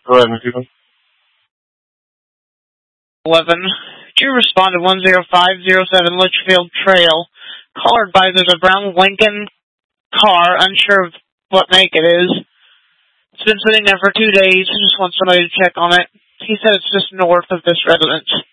Go ahead, Miss Eva. 11. Drew responded 10507 Litchfield Trail. Caller advised there's a brown Lincoln car, unsure of what make it is. It's been sitting there for 2 days. Just want somebody to check on it. He said it's just north of this residence.